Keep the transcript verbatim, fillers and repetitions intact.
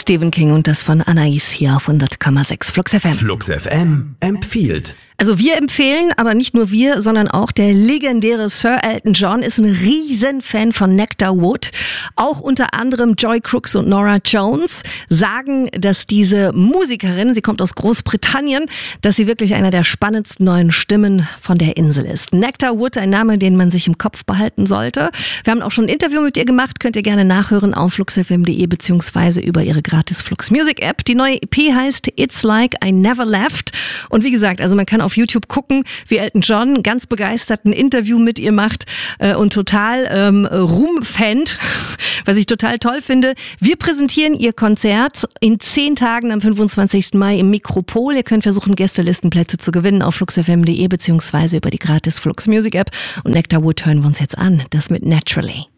Stephen King und das von Anais hier auf hundert Komma sechs Flux F M. Flux F M empfiehlt. Also wir empfehlen, aber nicht nur wir, sondern auch der legendäre Sir Elton John ist ein Riesenfan von Nectar Wood. Auch unter anderem Joy Crooks und Norah Jones sagen, dass diese Musikerin, sie kommt aus Großbritannien, dass sie wirklich einer der spannendsten neuen Stimmen von der Insel ist. Nectar Wood, ein Name, den man sich im Kopf behalten sollte. Wir haben auch schon ein Interview mit ihr gemacht, könnt ihr gerne nachhören auf flux f m punkt d e beziehungsweise über ihre gratis Flux Music App. Die neue E P heißt It's Like I Never Left. Und wie gesagt, also man kann auf YouTube gucken, wie Elton John ganz begeistert ein Interview mit ihr macht äh, und total ähm, rumfant, was ich total toll finde. Wir präsentieren ihr Konzert in zehn Tagen am fünfundzwanzigsten Mai im Mikropol. Ihr könnt versuchen, Gästelistenplätze zu gewinnen auf flux f m punkt d e beziehungsweise über die gratis Flux Music App. Und Nectar Wood hören wir uns jetzt an, das mit Naturally.